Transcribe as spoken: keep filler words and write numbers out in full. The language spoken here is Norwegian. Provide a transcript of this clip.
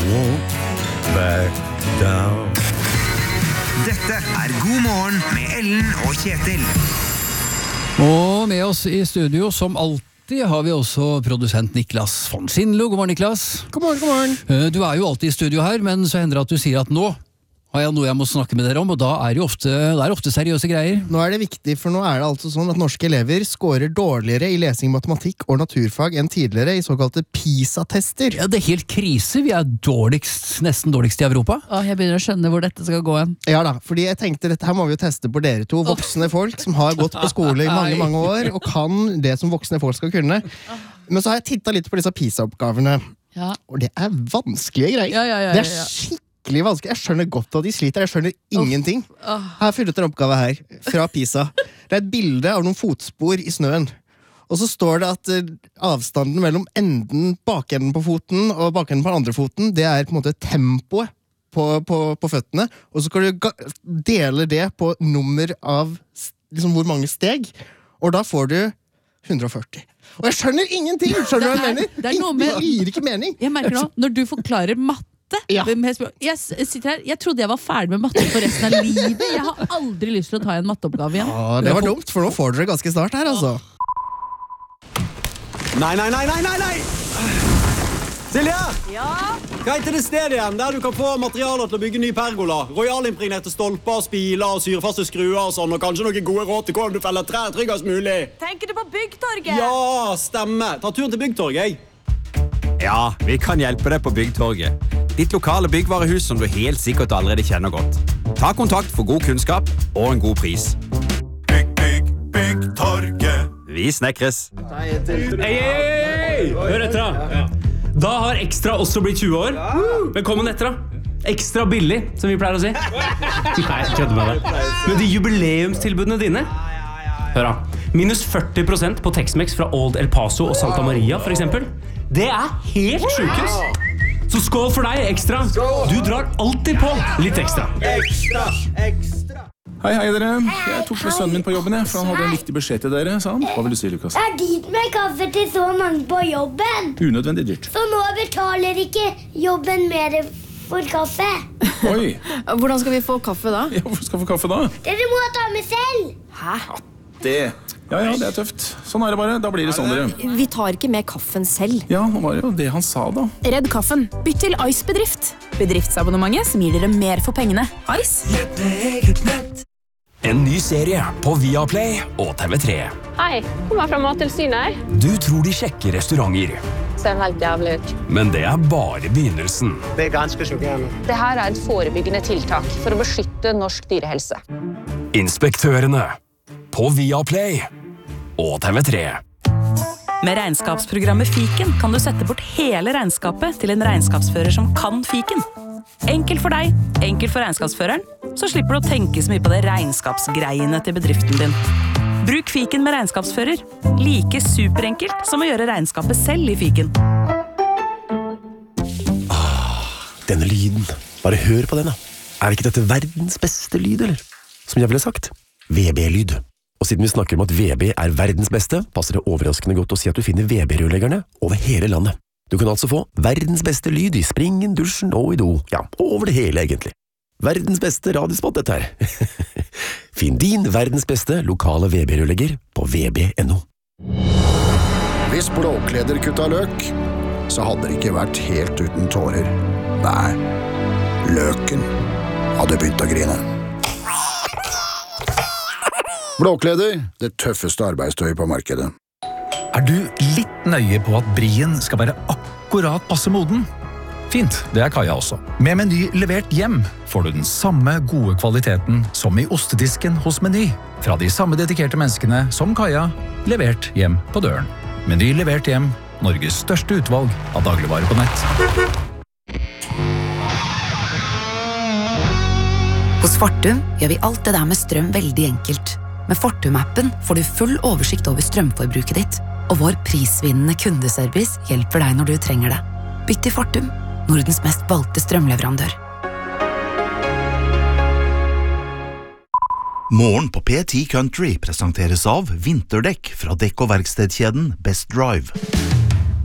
won't back down. Dette er God morgen med Ellen og Kjetil. Og med oss i studio som alltid har vi også produsent Niklas von Sindlo. God morgen, Niklas. God morgen, god morgen. Du er jo alltid i studio her, men så hender det at du sier at nå har jeg noe jeg må snakke med dere om, og da er det jo ofte, det er ofte seriøse greier. Nå er det viktig, for nå er det altså sånn at norske elever scorer dårligere i lesing, matematikk og naturfag enn tidligere i såkalte PISA-tester. Ja, det er helt krise. Vi er dårligst, nesten dårligst i Europa. Åh, jeg begynner å skjønne hvor dette skal gå hen. Ja da, fordi jeg tenkte dette her må vi jo teste på dere to, voksne folk som har gått på skole i mange, mange år, og kan det som voksne folk skal kunne. Men så har jeg tittet litt på disse PISA-oppgavene, Ja. og det er vanskelige greier. Ja, ja, ja, ja, Det er ja. skikkelig vanskelig. Jeg skjønner godt at de sliter. Jeg skjønner ingenting. Jeg har funnet en oppgave her fra PISA. Det er et bilde av noen fotspor i snøen. Og så står det at eh, avstanden mellom enden, bakenden på foten og bakenden på den andre foten, det er på en måte tempoet på, på, på føttene. Og så skal du ga- dele det på nummer av s- liksom hvor mange steg. Og da får du hundre og førti. Og jeg skjønner ingenting! Skjønner du hva jeg Det er- mener? det er noe med- Det gir ikke mening. Jeg merker nå, når du forklarer matte, Ja. jeg, jeg sitter her, jeg trodde jeg var ferdig med matte for resten av livet. Jeg har aldri lyst til å ta en matteoppgave igjen. Ja, det var dumt, for nå får dere ganske snart her, altså. Nei, nei, nei, nei, nei, nei! Silje! Ja, Hva heter det stedet igjen, der du kan få materialer til å bygge ny pergola? Royalimpregnerte stolper, spiler, syrefaste skruer og sånn, og kanskje noen gode råd til hvordan du feller trær tryggest mulig. tenker du på Byggtorget? Ja, stemme. Ta turen til Byggtorget, jeg. Ja, vi kan hjelpe deg på Byggtorget. Ditt lokale byggvarehus som du helt sikkert allerede kjenner godt. Ta kontakt for god kunnskap og en god pris. Bygg, bygg, Byggtorget. Vi snekres. Hei, hei, hei! Hør etter da. Da har Ekstra også blitt tjue år. Velkommen etter da. Ekstra billig, som vi pleier å si. Nei, jeg kødder med deg. Men de jubileumstilbudene dine, hør da. Minus førti prosent på Tex-Mex fra Old El Paso og Santa Maria, for eksempel. Det er helt sjukes. Så skål for deg, Ekstra. Du drar alltid på litt ekstra. Ekstra, ekstra. Hei, hei dere. Jeg tok med sønnen min på jobben, jeg, for han hadde en viktig beskjed til dere, sa han. Hva vil du si, Lukas? Det er dit med kaffe til så mange på jobben. Unødvendig dyrt. Så nå betaler ikke jobben mer for kaffe. Oi, Hvordan skal vi få kaffe da? ja, hvorfor skal jeg få kaffe da? Dere må ta med selv. Hæ? Det. Ja, ja, det er tøft. Sånn er det bare. Da blir det sånn, dere. Vi tar ikke med kaffen selv. Ja, det var jo det han sa da. Redd kaffen. Bytt til Ice Bedrift. Bedriftsabonnementet som gir dere mer for pengene. Ice. En ny serie på Viaplay og T V tre. Hei, kommer fra Mattilsynet. Du tror de sjekker restauranter, Ser helt jævlig ut. men det er bare begynnelsen. Det er ganske sjokkerende. Det her er et forebyggende tiltak for å beskytte norsk dyrehelse. Inspektørene på Viaplay og T V tre. Med regnskapsprogrammet Fiken kan du sette bort hele regnskapet til en regnskapsfører som kan Fiken. Enkelt for deg, enkelt for regnskapsføreren, så slipper du å tenke så mye på det regnskapsgreiene til bedriften din. Bruk Fiken med regnskapsfører. Like superenkelt som å gjøre regnskapet selv i Fiken. Denne lyden. Bare hør på den, da. Er ikke dette verdens beste lyd, eller? Som jeg ville sagt. V B-lyd. Og siden vi snakker om at V B er verdens beste, passer det overraskende godt å si at du finner V B-rørleggerne over hele landet. Du kan altså få verdens beste lyd i springen, dusjen og i do. Ja, over det hele egentlig. Verdens beste radiospot dette her. Finn din verdens beste lokale V B-rørlegger på v b punktum no. Hvis Blåkleder kutta løk, så hadde det ikke vært helt uten tårer. Nei, løken hadde begynt å grine. Blåkleder, det tøffeste arbeidstøy på markedet. Er du litt nøye på at brien skal være akkurat passe moden? Fint, det er Kaja også. Med Meny levert hjem får du den samme gode kvaliteten som i ostedisken hos Meny. Fra de samme dedikerte menneskene som Kaja, levert hjem på døren. Meny levert hjem, Norges største utvalg av dagligvarer på nett. Hos Fortum gjør vi alt det der med strøm veldig enkelt. Med Fortum-appen får du full oversikt over strømforbruket ditt, og vår prisvinnende kundeservice hjelper deg når du trenger det. Bytt til Fortum, Nordens mest valgte strømleverandør. Morgen på P ti Country presenteres av vinterdekk fra dekk- og verkstedkjeden Best Drive.